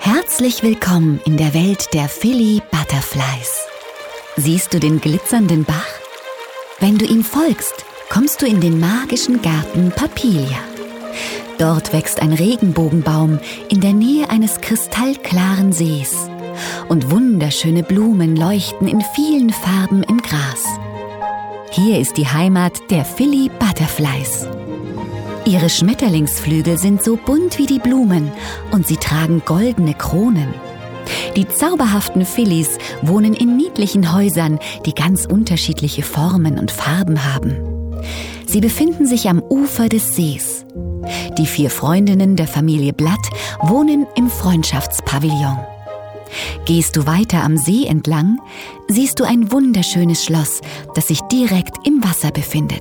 Herzlich willkommen in der Welt der Philly Butterflies. Siehst du den glitzernden Bach? Wenn du ihm folgst, kommst du in den magischen Garten Papilia. Dort wächst ein Regenbogenbaum in der Nähe eines kristallklaren Sees. Und wunderschöne Blumen leuchten in vielen Farben im Gras. Hier ist die Heimat der Philly Butterflies. Ihre Schmetterlingsflügel sind so bunt wie die Blumen und sie tragen goldene Kronen. Die zauberhaften Phillys wohnen in niedlichen Häusern, die ganz unterschiedliche Formen und Farben haben. Sie befinden sich am Ufer des Sees. Die 4 Freundinnen der Familie Blatt wohnen im Freundschaftspavillon. Gehst du weiter am See entlang, siehst du ein wunderschönes Schloss, das sich direkt im Wasser befindet.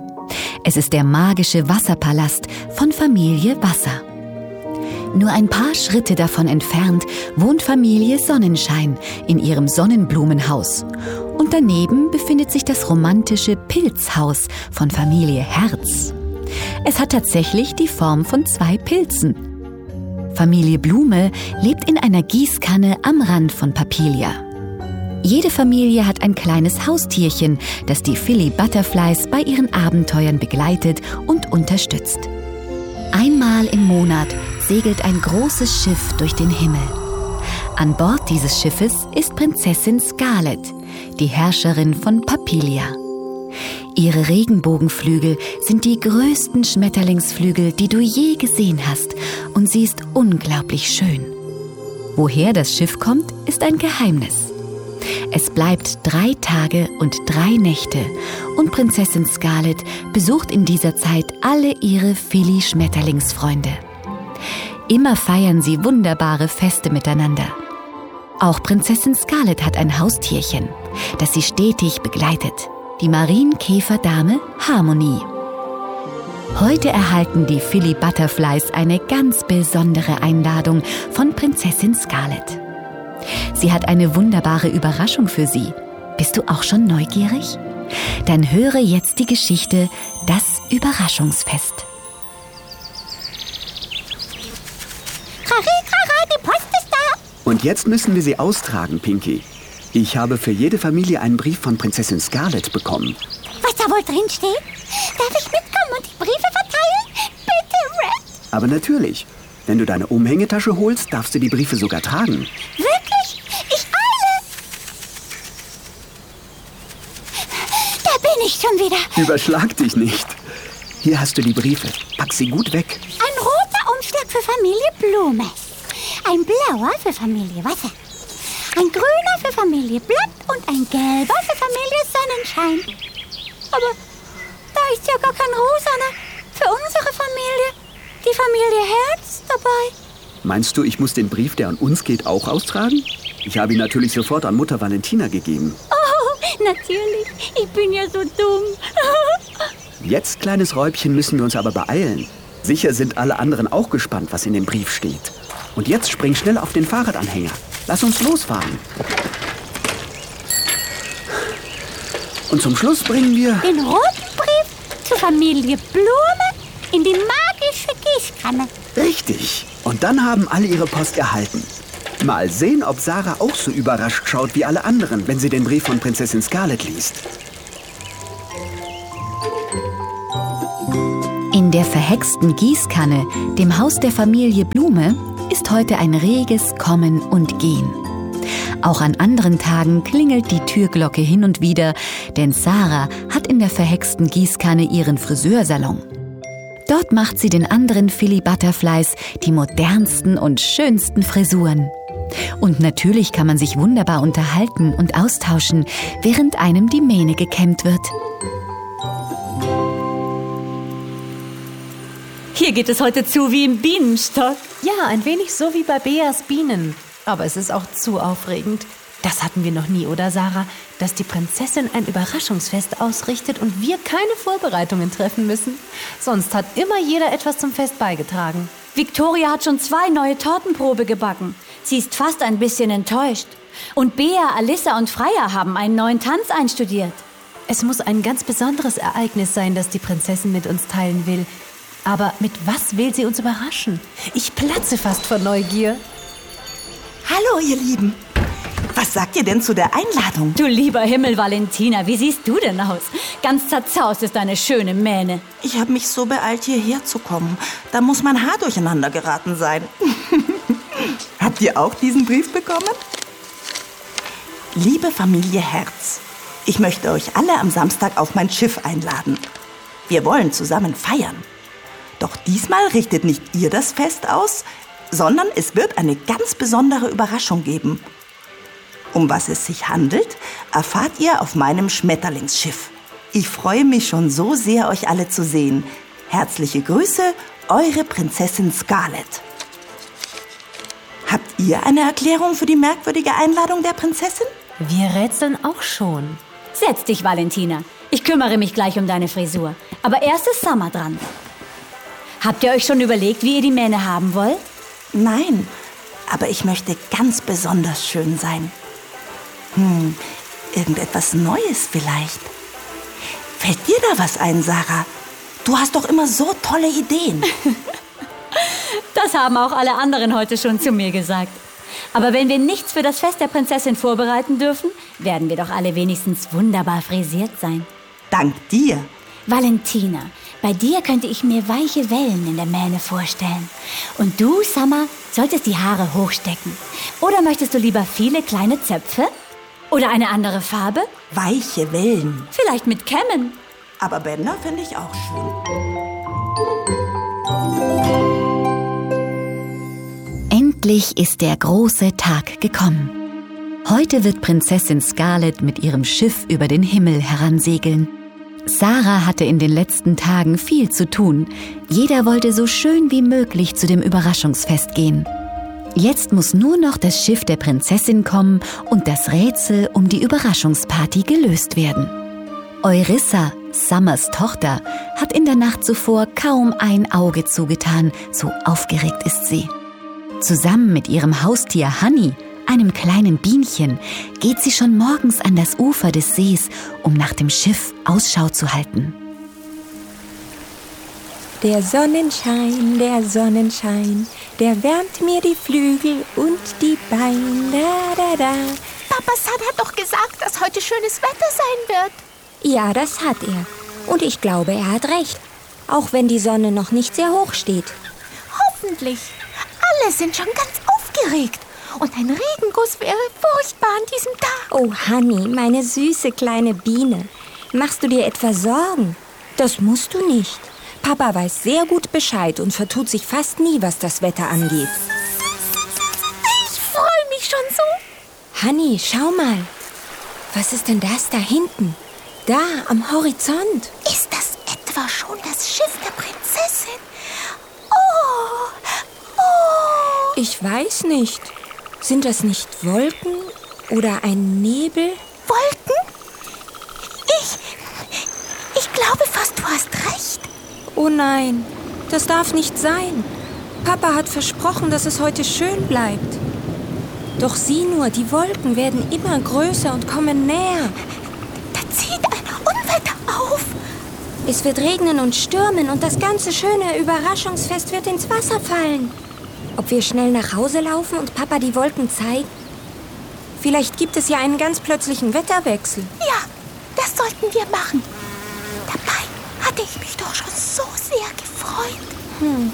Es ist der magische Wasserpalast von Familie Wasser. Nur ein paar Schritte davon entfernt wohnt Familie Sonnenschein in ihrem Sonnenblumenhaus. Und daneben befindet sich das romantische Pilzhaus von Familie Herz. Es hat tatsächlich die Form von 2 Pilzen. Familie Blume lebt in einer Gießkanne am Rand von Papilia. Jede Familie hat ein kleines Haustierchen, das die Philly Butterflies bei ihren Abenteuern begleitet und unterstützt. Einmal im Monat segelt ein großes Schiff durch den Himmel. An Bord dieses Schiffes ist Prinzessin Scarlet, die Herrscherin von Papilia. Ihre Regenbogenflügel sind die größten Schmetterlingsflügel, die du je gesehen hast, und sie ist unglaublich schön. Woher das Schiff kommt, ist ein Geheimnis. Es bleibt 3 Tage und 3 Nächte und Prinzessin Scarlet besucht in dieser Zeit alle ihre Philly-Schmetterlingsfreunde. Immer feiern sie wunderbare Feste miteinander. Auch Prinzessin Scarlet hat ein Haustierchen, das sie stetig begleitet, die Marienkäferdame Harmonie. Heute erhalten die Philly Butterflies eine ganz besondere Einladung von Prinzessin Scarlet. Sie hat eine wunderbare Überraschung für sie. Bist du auch schon neugierig? Dann höre jetzt die Geschichte Das Überraschungsfest. Die Post ist da! Und jetzt müssen wir sie austragen, Pinky. Ich habe für jede Familie einen Brief von Prinzessin Scarlet bekommen. Was da wohl drin steht? Darf ich mitkommen und die Briefe verteilen? Bitte, Red! Aber natürlich. Wenn du deine Umhängetasche holst, darfst du die Briefe sogar tragen. Wirklich? Ich eile! Da bin ich schon wieder. Überschlag dich nicht. Hier hast du die Briefe. Pack sie gut weg. Ein roter Umschlag für Familie Blume. Ein blauer für Familie Wasser. Ein grüner für Familie Blatt und ein gelber für Familie Sonnenschein. Aber da ist ja gar kein rosaner für unsere Familie. Die Familie Herz dabei. Meinst du, ich muss den Brief, der an uns geht, auch austragen? Ich habe ihn natürlich sofort an Mutter Valentina gegeben. Oh, natürlich. Ich bin ja so dumm. Jetzt, kleines Räubchen, müssen wir uns aber beeilen. Sicher sind alle anderen auch gespannt, was in dem Brief steht. Und jetzt spring schnell auf den Fahrradanhänger. Lass uns losfahren. Und zum Schluss bringen wir den roten Brief zur Familie Blume in die magische Gießkanne. Richtig. Und dann haben alle ihre Post erhalten. Mal sehen, ob Sarah auch so überrascht schaut wie alle anderen, wenn sie den Brief von Prinzessin Scarlet liest. In der verhexten Gießkanne, dem Haus der Familie Blume, ist heute ein reges Kommen und Gehen. Auch an anderen Tagen klingelt die Türglocke hin und wieder, denn Sarah hat in der verhexten Gießkanne ihren Friseursalon. Dort macht sie den anderen Philly Butterflies die modernsten und schönsten Frisuren. Und natürlich kann man sich wunderbar unterhalten und austauschen, während einem die Mähne gekämmt wird. Hier geht es heute zu wie im Bienenstock. Ja, ein wenig so wie bei Beas Bienen. Aber es ist auch zu aufregend. Das hatten wir noch nie, oder Sarah? Dass die Prinzessin ein Überraschungsfest ausrichtet und wir keine Vorbereitungen treffen müssen. Sonst hat immer jeder etwas zum Fest beigetragen. Victoria hat schon 2 neue Tortenprobe gebacken. Sie ist fast ein bisschen enttäuscht. Und Bea, Alissa und Freya haben einen neuen Tanz einstudiert. Es muss ein ganz besonderes Ereignis sein, das die Prinzessin mit uns teilen will. Aber mit was will sie uns überraschen? Ich platze fast vor Neugier. Hallo, ihr Lieben. Was sagt ihr denn zu der Einladung? Du lieber Himmel, Valentina, wie siehst du denn aus? Ganz zerzaust ist deine schöne Mähne. Ich habe mich so beeilt, hierher zu kommen. Da muss mein Haar durcheinander geraten sein. Habt ihr auch diesen Brief bekommen? Liebe Familie Herz, ich möchte euch alle am Samstag auf mein Schiff einladen. Wir wollen zusammen feiern. Doch diesmal richtet nicht ihr das Fest aus, sondern es wird eine ganz besondere Überraschung geben. Um was es sich handelt, erfahrt ihr auf meinem Schmetterlingsschiff. Ich freue mich schon so sehr, euch alle zu sehen. Herzliche Grüße, eure Prinzessin Scarlett. Habt ihr eine Erklärung für die merkwürdige Einladung der Prinzessin? Wir rätseln auch schon. Setz dich, Valentina. Ich kümmere mich gleich um deine Frisur. Aber erst ist Summer dran. Habt ihr euch schon überlegt, wie ihr die Mähne haben wollt? Nein, aber ich möchte ganz besonders schön sein. Irgendetwas Neues vielleicht. Fällt dir da was ein, Sarah? Du hast doch immer so tolle Ideen. Das haben auch alle anderen heute schon zu mir gesagt. Aber wenn wir nichts für das Fest der Prinzessin vorbereiten dürfen, werden wir doch alle wenigstens wunderbar frisiert sein. Dank dir. Valentina, bei dir könnte ich mir weiche Wellen in der Mähne vorstellen. Und du, Summer, solltest die Haare hochstecken. Oder möchtest du lieber viele kleine Zöpfe? Oder eine andere Farbe? Weiche Wellen. Vielleicht mit Kämmen. Aber Bänder finde ich auch schön. Endlich ist der große Tag gekommen. Heute wird Prinzessin Scarlett mit ihrem Schiff über den Himmel heransegeln. Sarah hatte in den letzten Tagen viel zu tun. Jeder wollte so schön wie möglich zu dem Überraschungsfest gehen. Jetzt muss nur noch das Schiff der Prinzessin kommen und das Rätsel um die Überraschungsparty gelöst werden. Eurissa, Summers Tochter, hat in der Nacht zuvor kaum ein Auge zugetan, so aufgeregt ist sie. Zusammen mit ihrem Haustier Honey, einem kleinen Bienchen, geht sie schon morgens an das Ufer des Sees, um nach dem Schiff Ausschau zu halten. Der Sonnenschein, der wärmt mir die Flügel und die Beine. Da, da, da. Papa Sad hat doch gesagt, dass heute schönes Wetter sein wird. Ja, das hat er. Und ich glaube, er hat recht. Auch wenn die Sonne noch nicht sehr hoch steht. Hoffentlich. Alle sind schon ganz aufgeregt. Und ein Regenguss wäre furchtbar an diesem Tag. Oh, Honey, meine süße kleine Biene. Machst du dir etwa Sorgen? Das musst du nicht. Papa weiß sehr gut Bescheid und vertut sich fast nie, was das Wetter angeht. Ich freue mich schon so. Honey, schau mal. Was ist denn das da hinten? Da, am Horizont. Ist das etwa schon das Schiff der Prinzessin? Oh, oh. Ich weiß nicht. Sind das nicht Wolken oder ein Nebel? Wolken? Ich glaube fast, du hast recht. Oh nein, das darf nicht sein. Papa hat versprochen, dass es heute schön bleibt. Doch sieh nur, die Wolken werden immer größer und kommen näher. Da zieht ein Unwetter auf. Es wird regnen und stürmen und das ganze schöne Überraschungsfest wird ins Wasser fallen. Ob wir schnell nach Hause laufen und Papa die Wolken zeigen? Vielleicht gibt es ja einen ganz plötzlichen Wetterwechsel. Ja, das sollten wir machen. Dabei hatte ich mich doch schon so sehr gefreut.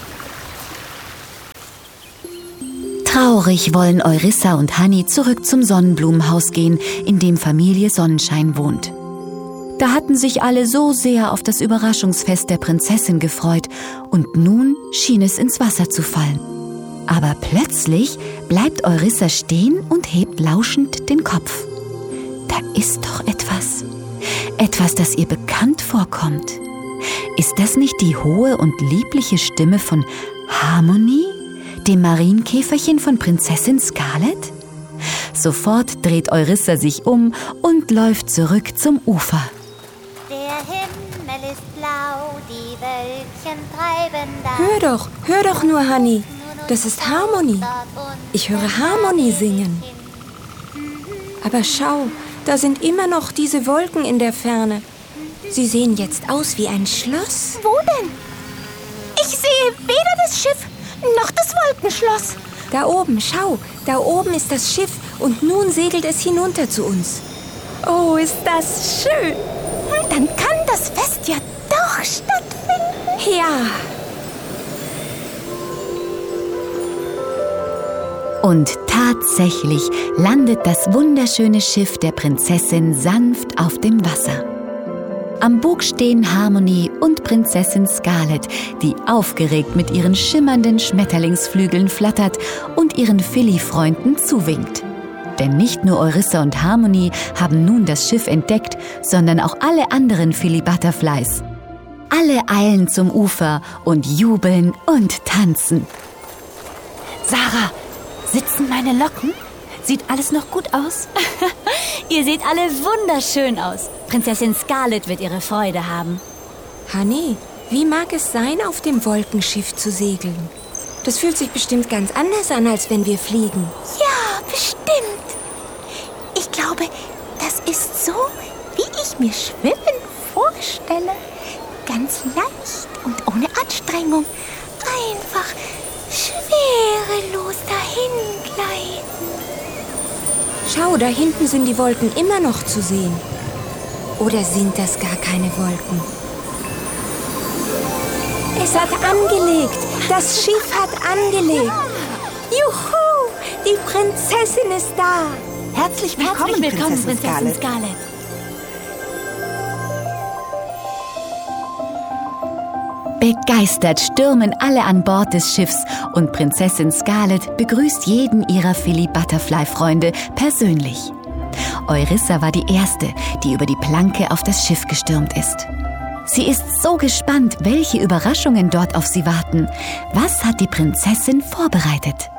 Traurig wollen Eurissa und Honey zurück zum Sonnenblumenhaus gehen, in dem Familie Sonnenschein wohnt. Da hatten sich alle so sehr auf das Überraschungsfest der Prinzessin gefreut und nun schien es ins Wasser zu fallen. Aber plötzlich bleibt Eurissa stehen und hebt lauschend den Kopf. Da ist doch etwas. Etwas, das ihr bekannt vorkommt. Ist das nicht die hohe und liebliche Stimme von Harmony, dem Marienkäferchen von Prinzessin Scarlett? Sofort dreht Eurissa sich um und läuft zurück zum Ufer. Der Himmel ist blau, die Wölkchen treiben da. Hör doch nur, Honey. Das ist Harmony. Ich höre Harmony singen. Aber schau, da sind immer noch diese Wolken in der Ferne. Sie sehen jetzt aus wie ein Schloss. Wo denn? Ich sehe weder das Schiff noch das Wolkenschloss. Da oben, schau, da oben ist das Schiff und nun segelt es hinunter zu uns. Oh, ist das schön. Dann kann das Fest ja doch stattfinden. Ja. Und tatsächlich landet das wunderschöne Schiff der Prinzessin sanft auf dem Wasser. Am Bug stehen Harmony und Prinzessin Scarlet, die aufgeregt mit ihren schimmernden Schmetterlingsflügeln flattert und ihren Philly-Freunden zuwinkt. Denn nicht nur Orissa und Harmony haben nun das Schiff entdeckt, sondern auch alle anderen Philly Butterflies. Alle eilen zum Ufer und jubeln und tanzen. Sarah, sitzen meine Locken? Sieht alles noch gut aus? Ihr seht alle wunderschön aus. Prinzessin Scarlet wird ihre Freude haben. Honey, wie mag es sein, auf dem Wolkenschiff zu segeln? Das fühlt sich bestimmt ganz anders an, als wenn wir fliegen. Ja, bestimmt. Ich glaube, das ist so, wie ich mir Schwimmen vorstelle. Ganz leicht und ohne Anstrengung. Einfach schwerelos dahin gleiten. Schau, da hinten sind die Wolken immer noch zu sehen. Oder sind das gar keine Wolken? Es hat angelegt. Das Schiff hat angelegt. Juhu, die Prinzessin ist da. Herzlich willkommen, Prinzessin Scarlet. Begeistert stürmen alle an Bord des Schiffs und Prinzessin Scarlet begrüßt jeden ihrer Philly Butterfly-Freunde persönlich. Orissa war die Erste, die über die Planke auf das Schiff gestürmt ist. Sie ist so gespannt, welche Überraschungen dort auf sie warten. Was hat die Prinzessin vorbereitet?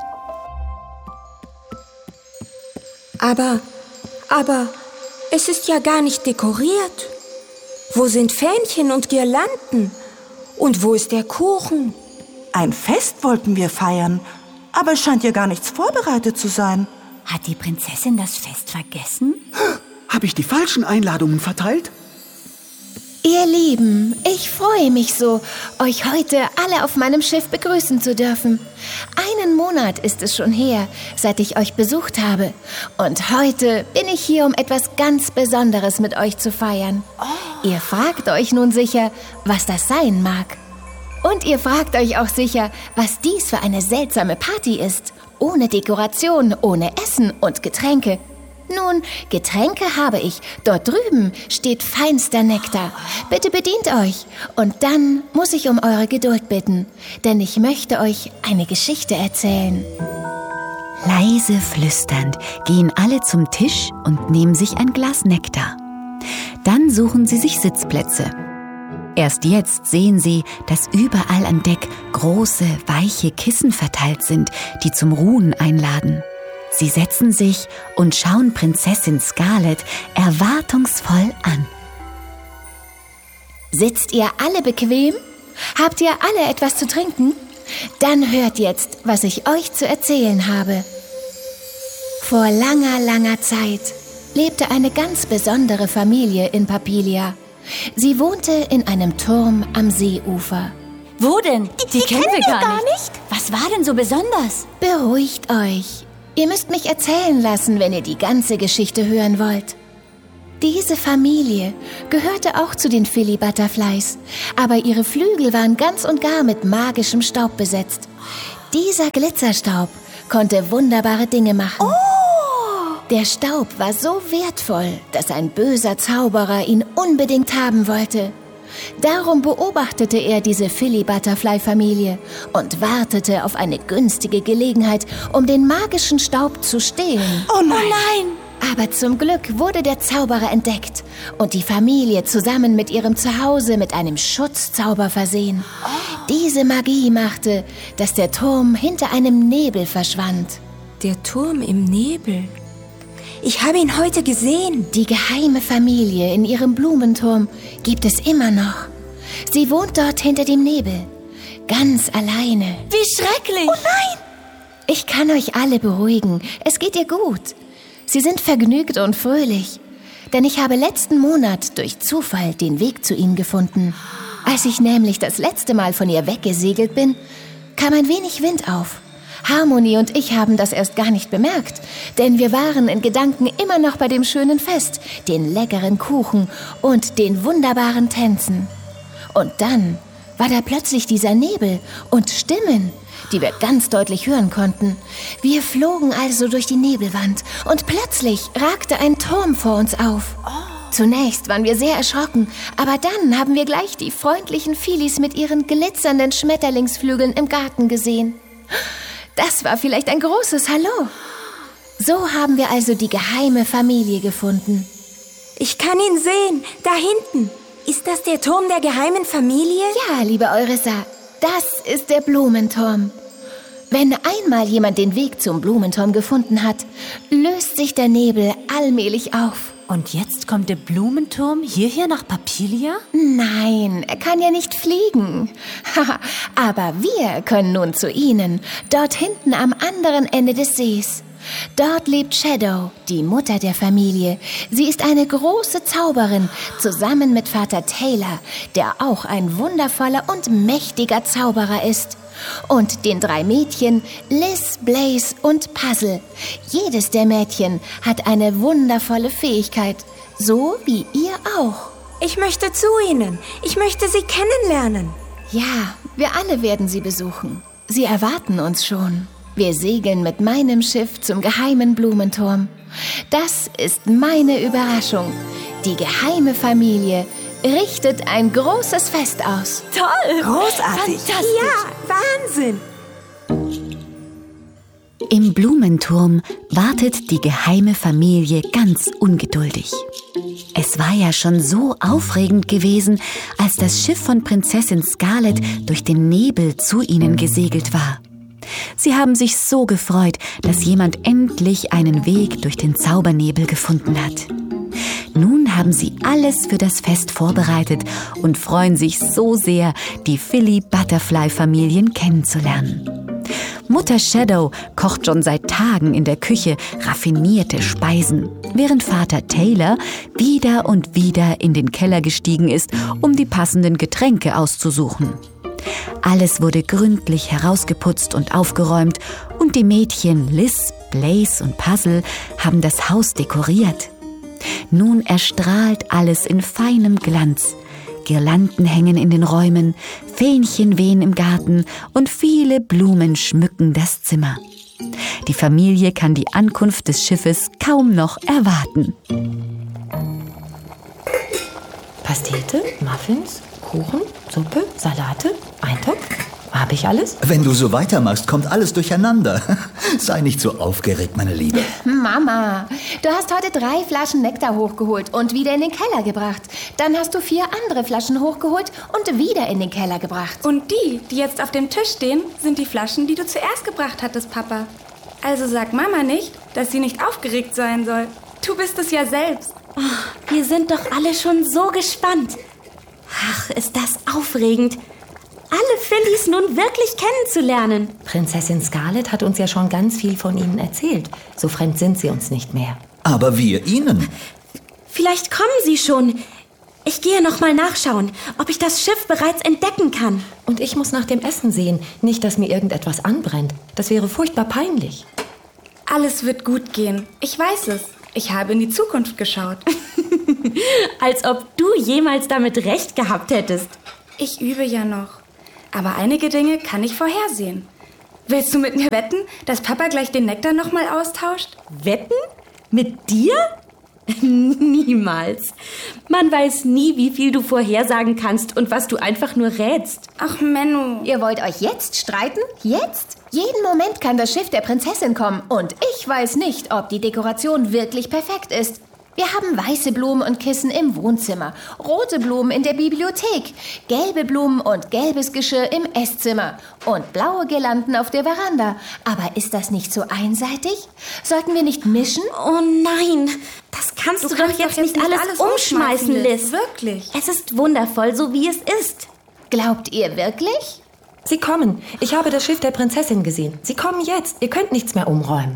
Aber es ist ja gar nicht dekoriert. Wo sind Fähnchen und Girlanden? Und wo ist der Kuchen? Ein Fest wollten wir feiern, aber es scheint ja gar nichts vorbereitet zu sein. Hat die Prinzessin das Fest vergessen? Habe ich die falschen Einladungen verteilt? Ihr Lieben, ich freue mich so, euch heute alle auf meinem Schiff begrüßen zu dürfen. 1 Monat ist es schon her, seit ich euch besucht habe. Und heute bin ich hier, um etwas ganz Besonderes mit euch zu feiern. Ihr fragt euch nun sicher, was das sein mag. Und ihr fragt euch auch sicher, was dies für eine seltsame Party ist. Ohne Dekoration, ohne Essen und Getränke. Nun, Getränke habe ich. Dort drüben steht feinster Nektar. Bitte bedient euch. Und dann muss ich um eure Geduld bitten, denn ich möchte euch eine Geschichte erzählen. Leise flüsternd gehen alle zum Tisch und nehmen sich ein Glas Nektar. Dann suchen sie sich Sitzplätze. Erst jetzt sehen sie, dass überall an Deck große, weiche Kissen verteilt sind, die zum Ruhen einladen. Sie setzen sich und schauen Prinzessin Scarlet erwartungsvoll an. Sitzt ihr alle bequem? Habt ihr alle etwas zu trinken? Dann hört jetzt, was ich euch zu erzählen habe. Vor langer, langer Zeit lebte eine ganz besondere Familie in Papilia. Sie wohnte in einem Turm am Seeufer. Wo denn? Die kennen wir gar nicht. nicht. Was war denn so besonders? Beruhigt euch. Ihr müsst mich erzählen lassen, wenn ihr die ganze Geschichte hören wollt. Diese Familie gehörte auch zu den Philly Butterflies, aber ihre Flügel waren ganz und gar mit magischem Staub besetzt. Dieser Glitzerstaub konnte wunderbare Dinge machen. Der Staub war so wertvoll, dass ein böser Zauberer ihn unbedingt haben wollte. Darum beobachtete er diese Philly Butterfly-Familie und wartete auf eine günstige Gelegenheit, um den magischen Staub zu stehlen. Oh nein! Oh nein! Aber zum Glück wurde der Zauberer entdeckt und die Familie zusammen mit ihrem Zuhause mit einem Schutzzauber versehen. Diese Magie machte, dass der Turm hinter einem Nebel verschwand. Der Turm im Nebel. Ich habe ihn heute gesehen. Die geheime Familie in ihrem Blumenturm gibt es immer noch. Sie wohnt dort hinter dem Nebel, ganz alleine. Wie schrecklich! Oh nein! Ich kann euch alle beruhigen, es geht ihr gut. Sie sind vergnügt und fröhlich, denn ich habe letzten Monat durch Zufall den Weg zu ihnen gefunden. Als ich nämlich das letzte Mal von ihr weggesegelt bin, kam ein wenig Wind auf. Harmony und ich haben das erst gar nicht bemerkt, denn wir waren in Gedanken immer noch bei dem schönen Fest, den leckeren Kuchen und den wunderbaren Tänzen. Und dann war da plötzlich dieser Nebel und Stimmen, die wir ganz deutlich hören konnten. Wir flogen also durch die Nebelwand und plötzlich ragte ein Turm vor uns auf. Zunächst waren wir sehr erschrocken, aber dann haben wir gleich die freundlichen Filis mit ihren glitzernden Schmetterlingsflügeln im Garten gesehen. Das war vielleicht ein großes Hallo. So haben wir also die geheime Familie gefunden. Ich kann ihn sehen, da hinten. Ist das der Turm der geheimen Familie? Ja, liebe Eurissa, das ist der Blumenturm. Wenn einmal jemand den Weg zum Blumenturm gefunden hat, löst sich der Nebel allmählich auf. Und jetzt kommt der Blumenturm hierher nach Papilia? Nein, er kann ja nicht fliegen. Aber wir können nun zu Ihnen, dort hinten am anderen Ende des Sees. Dort lebt Shadow, die Mutter der Familie. Sie ist eine große Zauberin, zusammen mit Vater Taylor, der auch ein wundervoller und mächtiger Zauberer ist. Und den 3 Mädchen, Liz, Blaze und Puzzle. Jedes der Mädchen hat eine wundervolle Fähigkeit, so wie ihr auch. Ich möchte zu ihnen. Ich möchte sie kennenlernen. Ja, wir alle werden sie besuchen. Sie erwarten uns schon. Wir segeln mit meinem Schiff zum geheimen Blumenturm. Das ist meine Überraschung. Die geheime Familie richtet ein großes Fest aus. Toll! Großartig! Ja, Wahnsinn! Im Blumenturm wartet die geheime Familie ganz ungeduldig. Es war ja schon so aufregend gewesen, als das Schiff von Prinzessin Scarlet durch den Nebel zu ihnen gesegelt war. Sie haben sich so gefreut, dass jemand endlich einen Weg durch den Zaubernebel gefunden hat. Nun haben sie alles für das Fest vorbereitet und freuen sich so sehr, die Philly-Butterfly-Familien kennenzulernen. Mutter Shadow kocht schon seit Tagen in der Küche raffinierte Speisen, während Vater Taylor wieder und wieder in den Keller gestiegen ist, um die passenden Getränke auszusuchen. Alles wurde gründlich herausgeputzt und aufgeräumt und die Mädchen Liz, Blaze und Puzzle haben das Haus dekoriert. Nun erstrahlt alles in feinem Glanz. Girlanden hängen in den Räumen, Fähnchen wehen im Garten und viele Blumen schmücken das Zimmer. Die Familie kann die Ankunft des Schiffes kaum noch erwarten. Pastete, Muffins, Kuchen, Suppe, Salate, Eintopf. Habe ich alles? Wenn du so weitermachst, kommt alles durcheinander. Sei nicht so aufgeregt, meine Liebe. Mama, du hast heute 3 Flaschen Nektar hochgeholt und wieder in den Keller gebracht. Dann hast du 4 andere Flaschen hochgeholt und wieder in den Keller gebracht. Und die jetzt auf dem Tisch stehen, sind die Flaschen, die du zuerst gebracht hattest, Papa. Also sag Mama nicht, dass sie nicht aufgeregt sein soll. Du bist es ja selbst. Oh, wir sind doch alle schon so gespannt. Ach, ist das aufregend, alle Phillys nun wirklich kennenzulernen. Prinzessin Scarlet hat uns ja schon ganz viel von ihnen erzählt. So fremd sind sie uns nicht mehr. Aber wir ihnen. Vielleicht kommen sie schon. Ich gehe noch mal nachschauen, ob ich das Schiff bereits entdecken kann. Und ich muss nach dem Essen sehen. Nicht, dass mir irgendetwas anbrennt. Das wäre furchtbar peinlich. Alles wird gut gehen. Ich weiß es. Ich habe in die Zukunft geschaut. Als ob du jemals damit recht gehabt hättest. Ich übe ja noch. Aber einige Dinge kann ich vorhersehen. Willst du mit mir wetten, dass Papa gleich den Nektar nochmal austauscht? Wetten? Mit dir? Niemals. Man weiß nie, wie viel du vorhersagen kannst und was du einfach nur rätst. Ach, Menno. Ihr wollt euch jetzt streiten? Jetzt? Jeden Moment kann das Schiff der Prinzessin kommen und ich weiß nicht, ob die Dekoration wirklich perfekt ist. Wir haben weiße Blumen und Kissen im Wohnzimmer, rote Blumen in der Bibliothek, gelbe Blumen und gelbes Geschirr im Esszimmer und blaue Girlanden auf der Veranda. Aber ist das nicht so einseitig? Sollten wir nicht mischen? Oh nein, das kannst du doch jetzt nicht alles umschmeißen, Liz. Wirklich? Es ist wundervoll, so wie es ist. Glaubt ihr wirklich? Sie kommen. Ich habe das Schiff der Prinzessin gesehen. Sie kommen jetzt. Ihr könnt nichts mehr umräumen.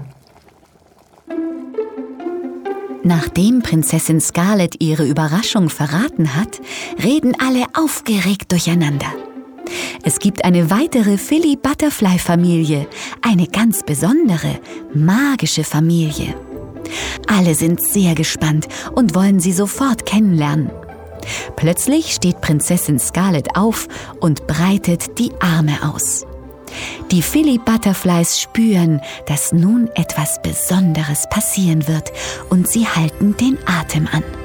Nachdem Prinzessin Scarlet ihre Überraschung verraten hat, reden alle aufgeregt durcheinander. Es gibt eine weitere Philly Butterfly Familie, eine ganz besondere, magische Familie. Alle sind sehr gespannt und wollen sie sofort kennenlernen. Plötzlich steht Prinzessin Scarlet auf und breitet die Arme aus. Die Philly Butterflies spüren, dass nun etwas Besonderes passieren wird und sie halten den Atem an.